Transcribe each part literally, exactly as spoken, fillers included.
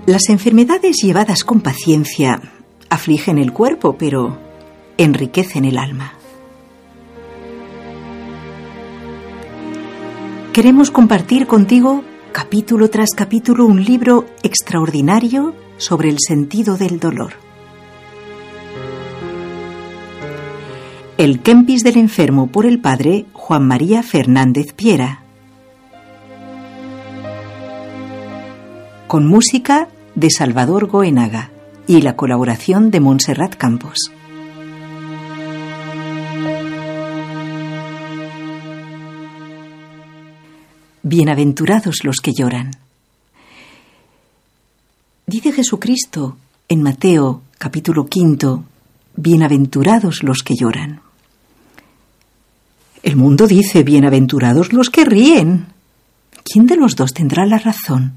Las enfermedades llevadas con paciencia afligen el cuerpo, pero enriquecen el alma. Queremos compartir contigo, capítulo tras capítulo, un libro extraordinario sobre el sentido del dolor. El Kempis del enfermo, por el padre Juan María Fernández Piera. Con música de Salvador Goenaga y la colaboración de Montserrat Campos. Bienaventurados los que lloran. Dice Jesucristo en Mateo capítulo quinto, bienaventurados los que lloran. El mundo dice bienaventurados los que ríen. ¿Quién de los dos tendrá la razón?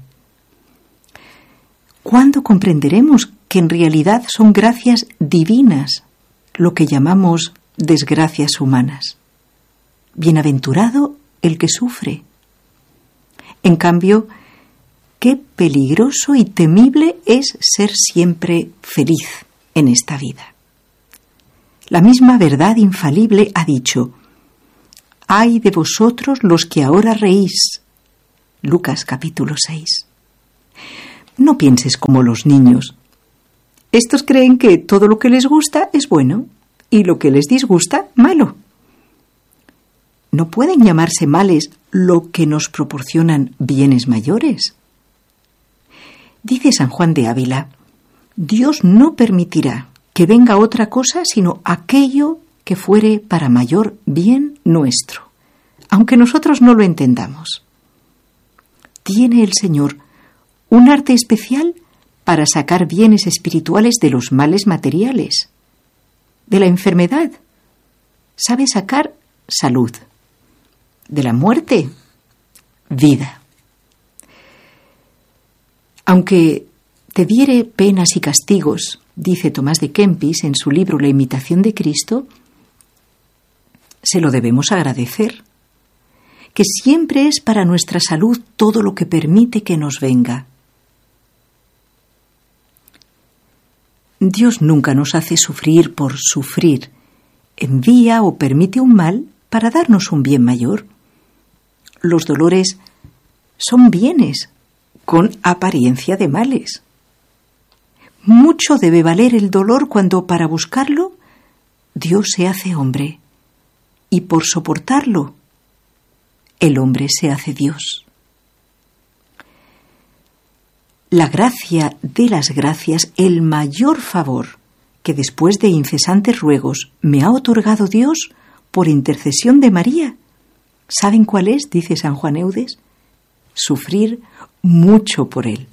¿Cuándo comprenderemos que en realidad son gracias divinas lo que llamamos desgracias humanas? Bienaventurado el que sufre. En cambio, qué peligroso y temible es ser siempre feliz en esta vida. La misma verdad infalible ha dicho: «Ay de vosotros los que ahora reís». Lucas capítulo seis. No pienses como los niños. Estos creen que todo lo que les gusta es bueno y lo que les disgusta, malo. No pueden llamarse males lo que nos proporcionan bienes mayores. Dice San Juan de Ávila: Dios no permitirá que venga otra cosa sino aquello que fuere para mayor bien nuestro, aunque nosotros no lo entendamos. Tiene el Señor un arte especial para sacar bienes espirituales de los males materiales. De la enfermedad sabe sacar salud. De la muerte, vida. Aunque te diere penas y castigos, dice Tomás de Kempis en su libro La imitación de Cristo, se lo debemos agradecer, que siempre es para nuestra salud todo lo que permite que nos venga. Dios nunca nos hace sufrir por sufrir, envía o permite un mal para darnos un bien mayor. Los dolores son bienes con apariencia de males. Mucho debe valer el dolor cuando para buscarlo Dios se hace hombre y por soportarlo el hombre se hace Dios. La gracia de las gracias, el mayor favor que después de incesantes ruegos me ha otorgado Dios por intercesión de María, ¿saben cuál es? Dice San Juan Eudes: sufrir mucho por él.